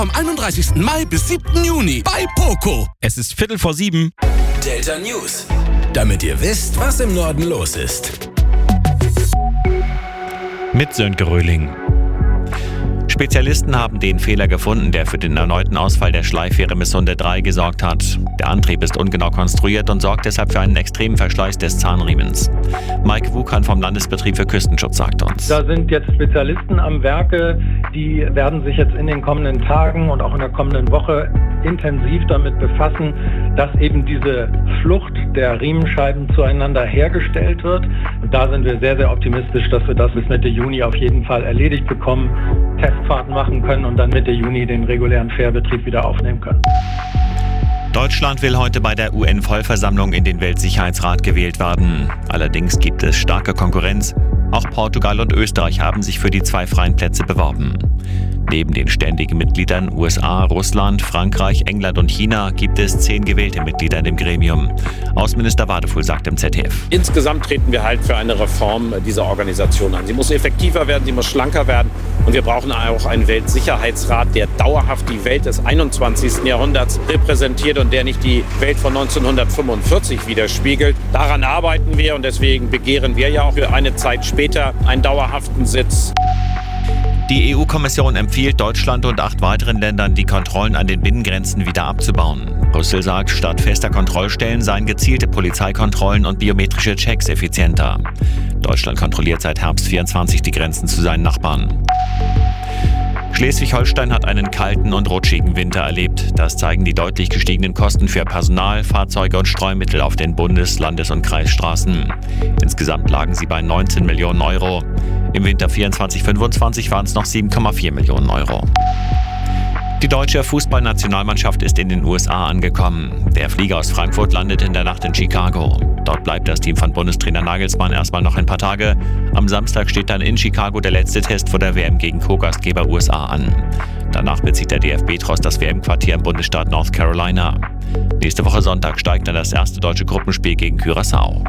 Vom 31. Mai bis 7. Juni bei Poco. Es ist 6:15. Delta News. Damit ihr wisst, was im Norden los ist. Mit Sönke Röhling. Spezialisten haben den Fehler gefunden, der für den erneuten Ausfall der Schleifähre Missunde 3 gesorgt hat. Der Antrieb ist ungenau konstruiert und sorgt deshalb für einen extremen Verschleiß des Zahnriemens. Mike Wukan vom Landesbetrieb für Küstenschutz sagt uns. Da sind jetzt Spezialisten am Werke, die werden sich jetzt in den kommenden Tagen und auch in der kommenden Woche intensiv damit befassen, dass eben diese Flucht der Riemenscheiben zueinander hergestellt wird. Und da sind wir sehr, sehr optimistisch, dass wir das bis Mitte Juni auf jeden Fall erledigt bekommen, Testfahrten machen können und dann Mitte Juni den regulären Fährbetrieb wieder aufnehmen können. Deutschland will heute bei der UN-Vollversammlung in den Weltsicherheitsrat gewählt werden. Allerdings gibt es starke Konkurrenz. Auch Portugal und Österreich haben sich für die 2 freien Plätze beworben. Neben den ständigen Mitgliedern USA, Russland, Frankreich, England und China gibt es 10 gewählte Mitglieder in dem Gremium. Außenminister Wadefuhl sagt im ZDF. Insgesamt treten wir halt für eine Reform dieser Organisation an. Sie muss effektiver werden, sie muss schlanker werden. Und wir brauchen auch einen Weltsicherheitsrat, der dauerhaft die Welt des 21. Jahrhunderts repräsentiert und der nicht die Welt von 1945 widerspiegelt. Daran arbeiten wir und deswegen begehren wir ja auch für eine Zeit später einen dauerhaften Sitz. Die EU-Kommission empfiehlt Deutschland und 8 weiteren Ländern, die Kontrollen an den Binnengrenzen wieder abzubauen. Brüssel sagt, statt fester Kontrollstellen seien gezielte Polizeikontrollen und biometrische Checks effizienter. Deutschland kontrolliert seit Herbst 24 die Grenzen zu seinen Nachbarn. Schleswig-Holstein hat einen kalten und rutschigen Winter erlebt. Das zeigen die deutlich gestiegenen Kosten für Personal, Fahrzeuge und Streumittel auf den Bundes-, Landes- und Kreisstraßen. Insgesamt lagen sie bei 19 Millionen Euro. Im Winter 24/25 waren es noch 7,4 Millionen Euro. Die deutsche Fußballnationalmannschaft ist in den USA angekommen. Der Flieger aus Frankfurt landet in der Nacht in Chicago. Dort bleibt das Team von Bundestrainer Nagelsmann erstmal noch ein paar Tage. Am Samstag steht dann in Chicago der letzte Test vor der WM gegen Co-Gastgeber USA an. Danach bezieht der DFB-Tross das WM-Quartier im Bundesstaat North Carolina. Nächste Woche Sonntag steigt dann das erste deutsche Gruppenspiel gegen Curaçao.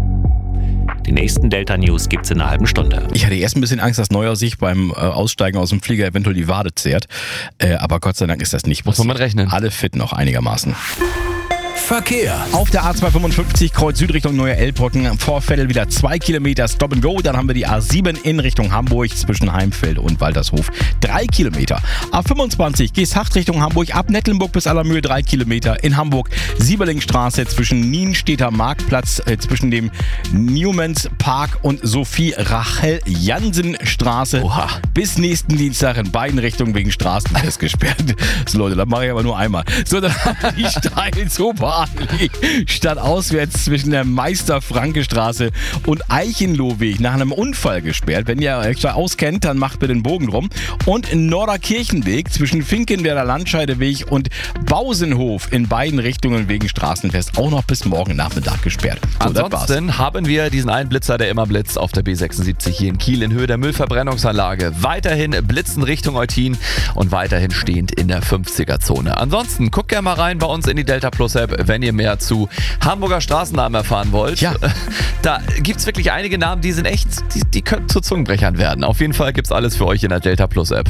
Die nächsten Delta News gibt's in einer halben Stunde. Ich hatte erst ein bisschen Angst, dass Neuer sich beim Aussteigen aus dem Flieger eventuell die Wade zehrt. Aber Gott sei Dank ist das nicht passiert. Muss man rechnen. Alle fit noch einigermaßen. Verkehr. Auf der A255 Kreuz Süd Richtung Neue Elbbrücken vor Vettel wieder 2 Kilometer Stop and Go. Dann haben wir die A7 in Richtung Hamburg zwischen Heimfeld und Waltershof 3 Kilometer. A25 Geesthacht Richtung Hamburg ab Nettlenburg bis Allermühl 3 Kilometer. In Hamburg Sieberlingstraße zwischen Nienstedter Marktplatz zwischen dem Newmans Park und Sophie Rachel Jansen Straße. Oha. Bis nächsten Dienstag in beiden Richtungen wegen Straßenfest gesperrt. So Leute, das mache ich aber nur einmal. So, dann haben wir die Steilsuper statt auswärts zwischen der Meister-Franke-Straße und Eichenlohweg nach einem Unfall gesperrt. Wenn ihr euch da auskennt, dann macht bitte den Bogen drum. Und Norderkirchenweg zwischen Finkenwerder Landscheideweg und Bausenhof in beiden Richtungen wegen Straßenfest auch noch bis morgen Nachmittag gesperrt. So, Ansonsten haben wir diesen einen Blitzer, der immer blitzt, auf der B76 hier in Kiel in Höhe der Müllverbrennungsanlage. Weiterhin blitzen Richtung Eutin und weiterhin stehend in der 50er-Zone. Ansonsten guckt gerne mal rein bei uns in die Delta Plus App, wenn ihr mehr zu Hamburger Straßennamen erfahren wollt. Ja. Da gibt es wirklich einige Namen, die sind echt, die könnten zu Zungenbrechern werden. Auf jeden Fall gibt es alles für euch in der Delta Plus App.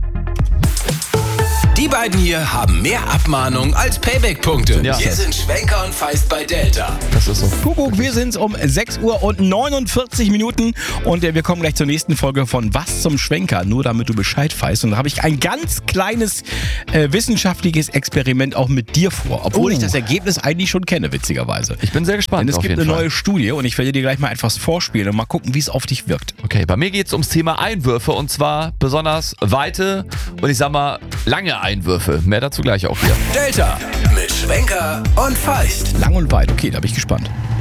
Die beiden hier haben mehr Abmahnung als Payback-Punkte. Ja. Wir sind Schwenker und Feist bei Delta. Das ist so. Kuckuck, wir sind's um 6 Uhr und 49 Minuten und wir kommen gleich zur nächsten Folge von Was zum Schwenker, nur damit du Bescheid weißt. Und da habe ich ein ganz kleines wissenschaftliches Experiment auch mit dir vor, obwohl ich das Ergebnis eigentlich schon kenne, witzigerweise. Ich bin sehr gespannt. Denn es auf gibt jeden eine Fall. neue Studie und ich werde dir gleich mal etwas vorspielen und mal gucken, wie es auf dich wirkt. Okay, bei mir geht es ums Thema Einwürfe und zwar besonders weite und ich sag mal lange Einwürfe. Mehr dazu gleich auch hier. Delta mit Schwenker und Feist. Lang und weit, okay, da bin ich gespannt.